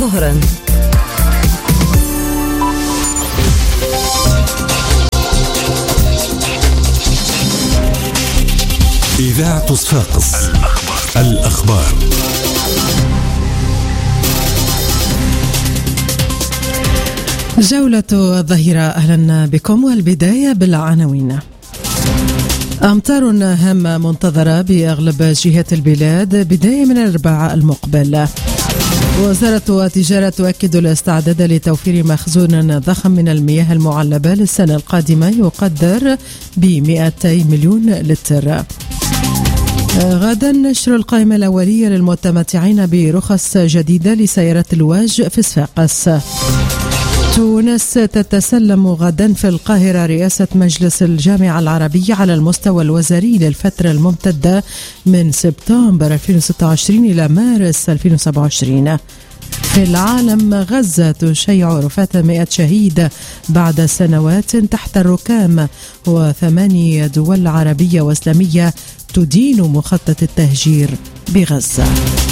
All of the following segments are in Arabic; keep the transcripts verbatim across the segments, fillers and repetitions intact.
ظهرا. إذاعة صفاقس الأخبار, الأخبار. جولة الظهيرة، أهلا بكم، والبداية بالعناوين. أمطار هامة منتظرة بأغلب جهات البلاد بداية من الأربعاء المقبل. وزارة التجارة تؤكد الاستعداد لتوفير مخزون ضخم من المياه المعلبة للسنة القادمة يقدر ب مئتي مليون لتر. غدا نشر القائمة الأولية للمتمتعين برخص جديدة لسيارات الواج في صفاقس. تونس تتسلم غدا في القاهرة رئاسة مجلس الجامعة العربية على المستوى الوزاري للفترة الممتدة من سبتمبر ألفين وستة وعشرين إلى مارس ألفين وسبعة وعشرين. في العالم، غزة تشيع رفاة مئة شهيد بعد سنوات تحت الركام، وثماني دول عربية وإسلامية تدين مخطط التهجير بغزة.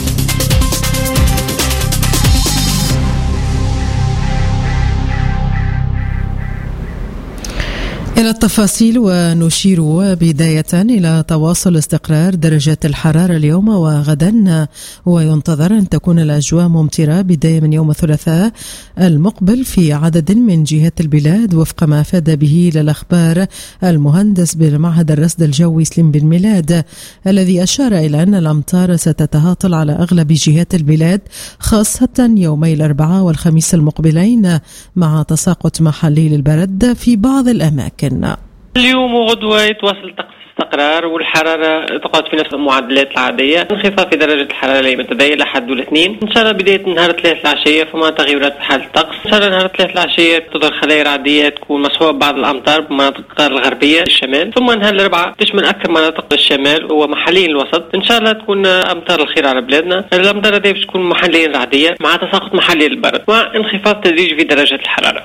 إلى التفاصيل، ونشير بداية إلى تواصل استقرار درجات الحرارة اليوم وغدا، وينتظر أن تكون الأجواء ممطرة بداية من يوم الثلاثاء المقبل في عدد من جهات البلاد، وفق ما أفاد به للأخبار المهندس بالمعهد الرصد الجوي سليم بن ميلاد، الذي أشار إلى أن الأمطار ستتهاطل على أغلب جهات البلاد خاصة يومي الأربعاء والخميس المقبلين، مع تساقط محلي للبرد في بعض الأماكن. اليوم وغدوة يتواصل طقس استقرار، والحرارة تقعد في نفس المعدلات العادية. انخفاض في درجة الحرارة المتباينة لحد والاثنين. إن شاء الله بداية نهار الثلاث العشية فما تغيرات في حال الطقس. إن شاء الله نهار الثلاث العشية تظهر خلايا رعدية تكون مصحوبة ببعض الأمطار بمناطق الغربية الشمال، ثم نهار الأربعاء تشمل أكثر مناطق الشمال ومحليا الوسط. إن شاء الله تكون أمطار الخير على بلادنا. الأمطار هذه باش تكون محليا رعدية مع تساقط محلي للبرد وانخفاض تدريجي في درجة الحرارة.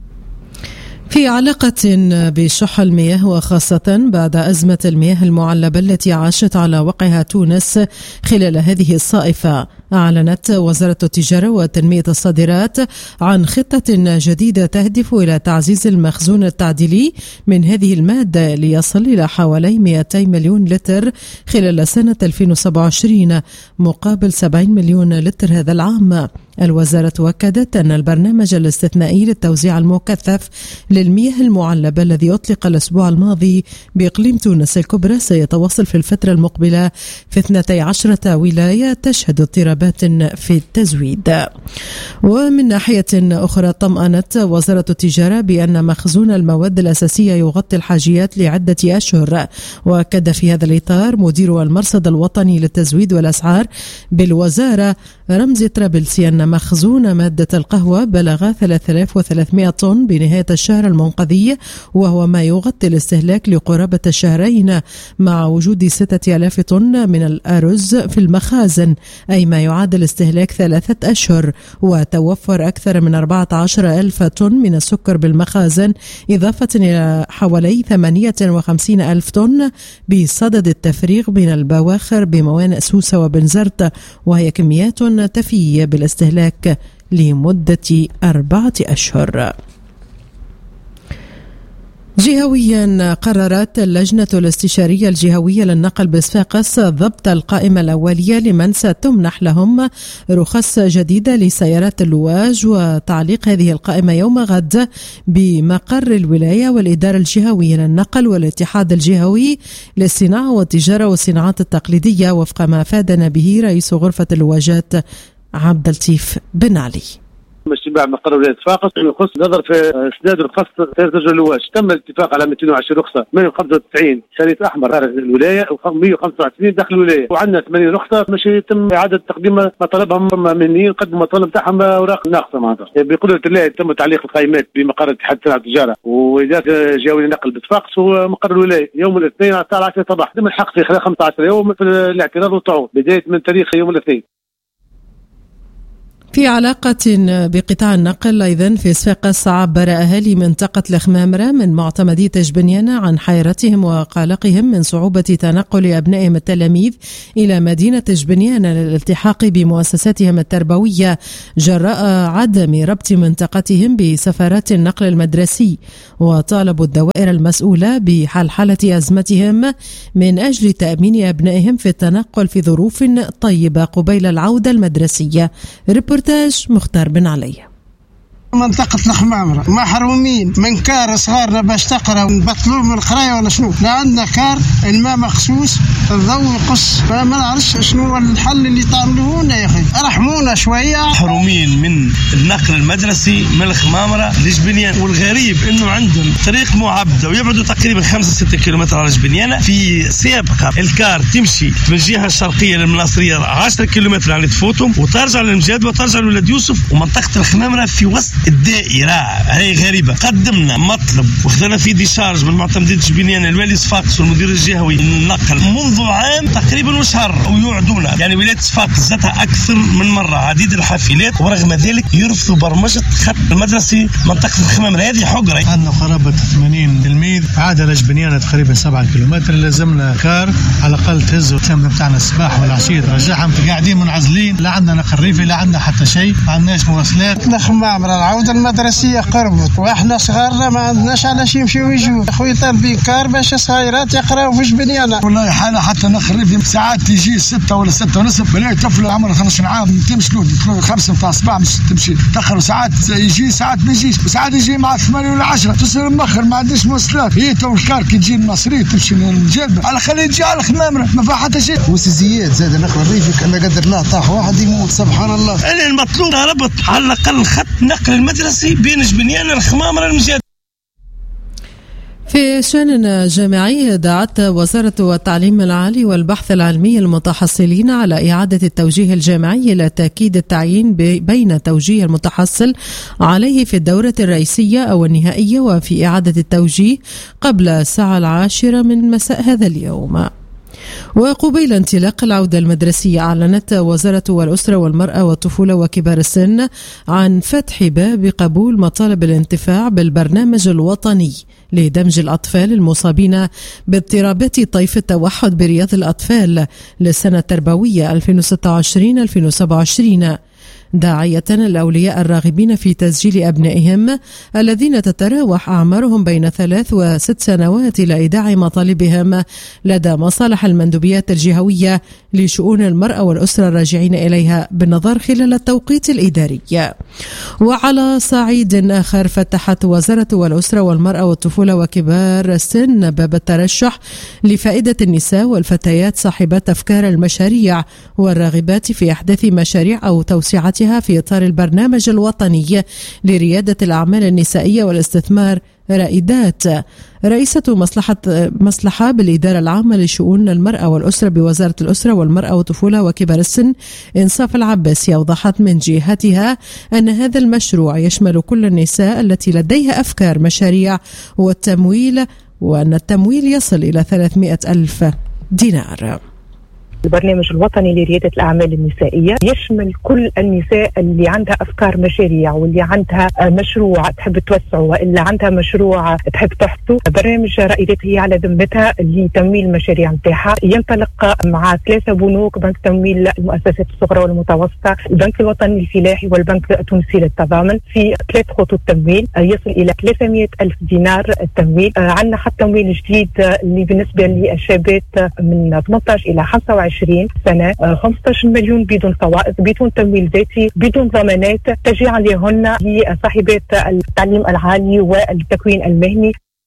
في علاقة بشح المياه، وخاصة بعد أزمة المياه المعلبة التي عاشت على وقعها تونس خلال هذه الصائفة، أعلنت وزارة التجارة وتنمية الصادرات عن خطة جديدة تهدف إلى تعزيز المخزون التعديلي من هذه المادة ليصل إلى حوالي مئتي مليون لتر خلال سنة ألفين وسبعة وعشرين مقابل سبعين مليون لتر هذا العام. الوزارة أكدت أن البرنامج الاستثنائي للتوزيع المكثف للمياه المعلبة الذي أطلق الأسبوع الماضي بإقليم تونس الكبرى سيتواصل في الفترة المقبلة في اثنتي عشرة ولاية تشهد اضطرابات في التزويد. ومن ناحية أخرى، طمأنت وزارة التجارة بأن مخزون المواد الأساسية يغطي الحاجيات لعدة أشهر. وأكد في هذا الإطار مدير المرصد الوطني للتزويد والأسعار بالوزارة رمزي طرابلسي أن مخزون مادة القهوة بلغ ثلاثة آلاف وثلاثمئة طن بنهاية الشهر المنقضي، وهو ما يغطي الاستهلاك لقرابة الشهرين، مع وجود ستة آلاف طن من الأرز في المخازن، أي ما يعادل استهلاك ثلاثة أشهر. وتوفر أكثر من أربعة عشر ألف طن من السكر بالمخازن، إضافة إلى حوالي ثمانية وخمسين ألف طن بصدد التفريغ من البواخر بموانئ سوسة وبنزرت، وهي كميات تفي بالاستهلاك لمدة أربعة أشهر. جهويا، قررت اللجنة الاستشارية الجهوية للنقل بصفاقس ضبط القائمة الأولية لمن ستمنح لهم رخص جديدة لسيارات اللواج، وتعليق هذه القائمة يوم غد بمقر الولاية والإدارة الجهوية للنقل والاتحاد الجهوي للصناعة والتجارة والصناعات التقليدية، وفق ما أفادنا به رئيس غرفة اللواجات عبد اللطيف بن علي. اشتباع مقر ولاية صفاقس يخص نظر في اسداد رخص سيارة رجل اللواج. تم الاتفاق على مئتين وعشرين رخصة من خمسة وتسعين شريط احمر خارج الولاية ومئة وخمسة وعشرين داخل الولاية، وعندنا ثمانين رخصة مش يتم اعادة تقديم مطالبهم منين قدموا المطالب تاعهم اوراق ناقصة معناتها. بقدرة الله تم تعليق القائمات بمقر اتحاد الصناعة والتجارة وإدارة جهوية النقل بصفاقس ومقر الولاية يوم الاثنين على الساعة عشرة صباح. تم الحق في خلال خمسة عشر يوم في الاعتراض والتعويض بداية من تاريخ يوم الاثنين. في علاقة بقطاع النقل أيضا في صفاقس، عبر أهالي منطقة الخمامرة من معتمدي تجبنيانة عن حيرتهم وقلقهم من صعوبة تنقل أبنائهم التلاميذ إلى مدينة تجبنيانة للالتحاق بمؤسساتهم التربوية جراء عدم ربط منطقتهم بسفرات النقل المدرسي، وطالبوا الدوائر المسؤولة بحلحلة أزمتهم من أجل تأمين أبنائهم في التنقل في ظروف طيبة قبيل العودة المدرسية. ريبورتاج مختار بن علي. منطقة الخمامرة محرومين من كار صغارنا باش تقرا ونبطلوا من القرايه ولا شنو؟ لا عندنا كار، الماء مخصوص، الضوء يقص، فما نعرفش شنو هو الحل اللي طالبوه لنا يا اخي، ارحمونا شويه. محرومين من النقل المدرسي من الخمامرة لجبنيان، والغريب انه عندهم طريق معبده ويبعدوا تقريبا خمسة ستة كيلومتر على جبنيانة. في سابقا الكار تمشي من الجهه الشرقيه للمناصريه عشرة كيلومتر على تفوتهم وترجع للمجاد وترجع لولاد يوسف، ومنطقه الخمامرة في وسط الدائرة. هي غريبة. قدمنا مطلب وخذنا في ديشارج من معتمدين تجبنيانة الوالي صفاقس والمدير الجهوي للنقل منذ عام تقريبا وشهر، ويوعدونا يعني ولاية صفاقس ذاتها أكثر من مرة عديد الحافلات، ورغم ذلك يرفضوا برمجة خط المدرسي منطقة الخمامرة. هذه حجرة. عندنا قرابة ثمانين تلميذ عادة لجبنيانة تقريبا سبعة كيلومتر، لازمنا كار على الأقل تهزوا التمر بتاعنا الصباح والعشية ترجعهم. قاعدين منعزلين، لا عندنا نقل ريفي لا عندنا حتى شيء، ما عندناش مواصلات. الخمامرة العودة المدرسية قربت واحنا صغارنا ما عندناش علاش يمشيو ويجوا. اخوي طالبين كار باش صغيرات يقراو في جبنيانة. والله حالة حتى نخرب ساعات تيجي ستة ولا ستة ونصف، بلاقي طفل عمره خمس عام تمشلو خمسة متاع الصباح مش تمشي تأخر، ساعات يجي ساعات ما يجيش، ساعات يجي مع ثمانية ولا عشرة تصير مأخر ما عنديش مواصلات. هي تو الكار كي تجي المصرية تمشي للجلبة على خليه تجي على الخمامرة ما فيها حتى شيء. وسيزيات زاد نقل الريفي كنا قدر الله طاح واحد يموت سبحان الله. أنا المطلوب ربط على الأقل خط نقل المدرسي بين جبنيانة الخمامرة المجاد. في شأن جامعي، دعت وزارة التعليم العالي والبحث العلمي المتحصلين على إعادة التوجيه الجامعي إلى تأكيد التعيين بين توجيه المتحصل عليه في الدورة الرئيسية أو النهائية وفي إعادة التوجيه قبل الساعة العاشرة من مساء هذا اليوم. وقبيل انطلاق العودة المدرسية، أعلنت وزارة الأسرة والمرأة والطفولة وكبار السن عن فتح باب قبول مطالب الانتفاع بالبرنامج الوطني لدمج الأطفال المصابين باضطرابات طيف التوحد برياض الأطفال للسنة التربوية ألفين وستة وعشرين ألفين وسبعة وعشرين، داعية الأولياء الراغبين في تسجيل أبنائهم الذين تتراوح أعمارهم بين ثلاث وست سنوات إلى إيداع مطالبهم لدى مصالح المندوبيات الجهوية لشؤون المرأة والأسرة الراجعين إليها بالنظر خلال التوقيت الإداري. وعلى صعيد آخر، فتحت وزارة الأسرة والمرأة والطفولة وكبار السن باب الترشح لفائدة النساء والفتيات صاحبات أفكار المشاريع والراغبات في أحداث مشاريع أو توسعتها في إطار البرنامج الوطني لريادة الأعمال النسائية والاستثمار رائدات. رئيسة مصلحة مصلحة بالإدارة العامة لشؤون المرأة والأسرة بوزارة الأسرة والمرأة والطفولة وكبار السن إنصاف العباسي أوضحت من جهتها أن هذا المشروع يشمل كل النساء التي لديها أفكار مشاريع والتمويل، وأن التمويل يصل إلى ثلاثمائة ألف دينار. البرنامج الوطني لريادة الأعمال النسائية يشمل كل النساء اللي عندها أفكار مشاريع واللي عندها مشروع تحب توسعه وإلا عندها مشروع تحب تحطه. برنامج رائدات هي على ذمتها لتمويل المشاريع نتاعها، ينطلق مع ثلاثة بنوك: بنك تمويل المؤسسات الصغرى والمتوسطة، البنك الوطني الفلاحي، والبنك التونسي للتضامن، في ثلاث خطوط تمويل يصل إلى ثلاثمائة ألف دينار التمويل. عندنا خط تمويل جديد اللي بالنسبة للشابات من ثمانية عشر إلى خمسة وعشرين سنة، خمسة عشر مليون بدون فوائد بدون تمويل ذاتي بدون ضمانات، تشجيعا لهن لصاحبات التعليم العالي والتكوين المهني.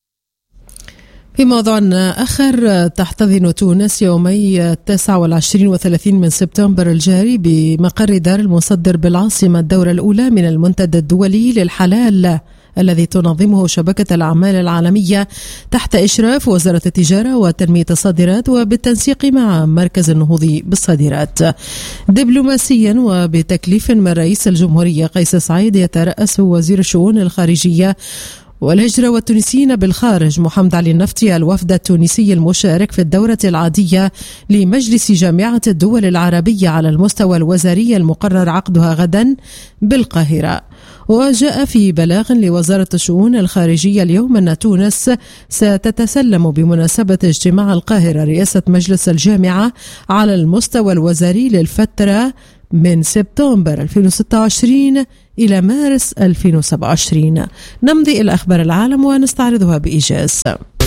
في موضوع آخر، تحتضن تونس يومي التاسع والعشرين وثلاثين من سبتمبر الجاري بمقر دار المصدر بالعاصمة الدورة الأولى من المنتدى الدولي للحلال الذي تنظمه شبكة الأعمال العالمية تحت إشراف وزارة التجارة وتنمية الصادرات وبالتنسيق مع مركز النهوض بالصادرات. دبلوماسيا وبتكليف من رئيس الجمهورية قيس سعيد، يترأس وزير الشؤون الخارجية والهجرة والتونسيين بالخارج محمد علي النفطي الوفد التونسي المشارك في الدورة العادية لمجلس جامعة الدول العربية على المستوى الوزاري المقرر عقدها غدا بالقاهرة. وجاء في بلاغ لوزارة الشؤون الخارجية اليوم أن تونس ستتسلم بمناسبة اجتماع القاهرة رئاسة مجلس الجامعة على المستوى الوزاري للفترة من سبتمبر ألفين وستة وعشرين إلى مارس ألفين وسبعة وعشرين. نمضي إلى أخبار العالم ونستعرضها بإيجاز.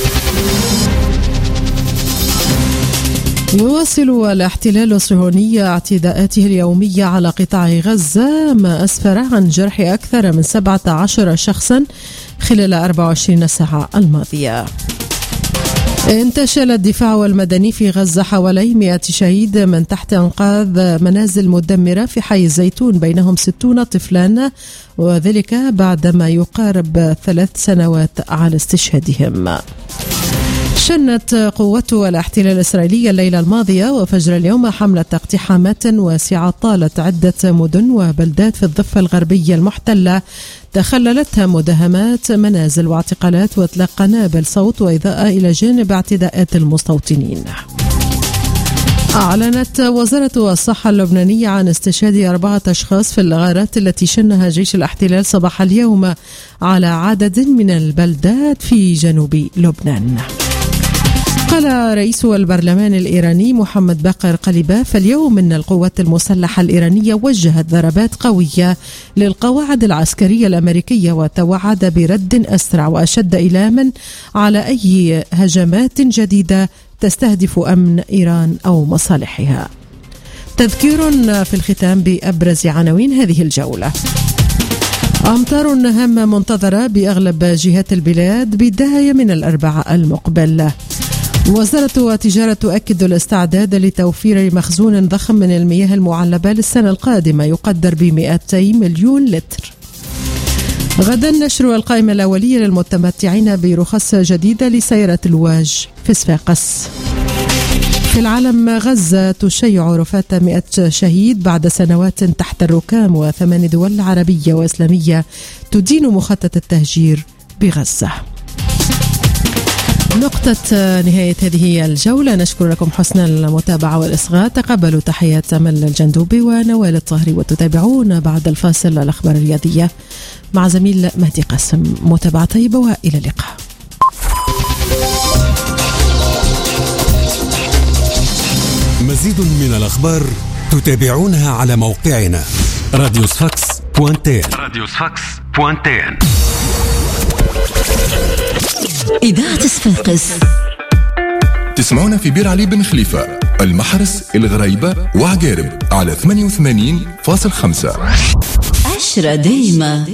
يواصل الاحتلال الصهيوني اعتداءاته اليومية على قطاع غزة، ما أسفر عن جرح أكثر من سبعة عشر شخصا خلال أربع وعشرين ساعة الماضية. انتشل الدفاع المدني في غزة حوالي مئة شهيد من تحت أنقاض منازل مدمرة في حي الزيتون، بينهم ستون طفلا، وذلك بعدما يقارب ثلاث سنوات على استشهادهم. شنت قوات الاحتلال الإسرائيلي الليلة الماضية وفجر اليوم حملة اقتحامات واسعة طالت عدة مدن وبلدات في الضفة الغربية المحتلة، تخللتها مداهمات منازل واعتقالات واطلاق قنابل صوت وإضاءة إلى جانب اعتداءات المستوطنين. أعلنت وزارة الصحة اللبنانية عن استشهاد أربعة أشخاص في الغارات التي شنها جيش الاحتلال صباح اليوم على عدد من البلدات في جنوب لبنان. قال رئيس البرلمان الإيراني محمد باقر قليباف اليوم أن القوات المسلحة الإيرانية وجهت ضربات قوية للقواعد العسكرية الأمريكية، وتوعد برد أسرع وأشد إيلاما على أي هجمات جديدة تستهدف أمن إيران أو مصالحها. تذكير في الختام بأبرز عناوين هذه الجولة. أمطار هامة منتظرة بأغلب جهات البلاد بداية من الأربعاء المقبل. وزارة التجارة تؤكد الاستعداد لتوفير مخزون ضخم من المياه المعلبة للسنة القادمة يقدر ب مئتي مليون لتر. غدا نشر القائمة الأولية للمتمتعين برخص جديدة لسيارة الواج في صفاقس. في العالم، غزة تشيع رفاة مئة شهيد بعد سنوات تحت الركام، وثمان دول عربية وإسلامية تدين مخطط التهجير بغزة. نقطة نهاية هذه الجولة. نشكر لكم حسن المتابعة والإصغاء. تقبلوا تحيات أمل الجندوبي ونوال الطاهري، وتتابعون بعد الفاصل الأخبار الرياضية مع زميل مهدي قاسم. متابعة طيبة وإلى اللقاء. مزيد من الأخبار تتابعونها على موقعنا راديو صفاقس بوانتين. راديو صفاقس بوانتين. إذاعة صفاقس تسمعونا في بير علي بن خليفة، المحرس، الغريبة وعقارب على ثمانية وثمانين فاصلة خمسة. عشرة دايما.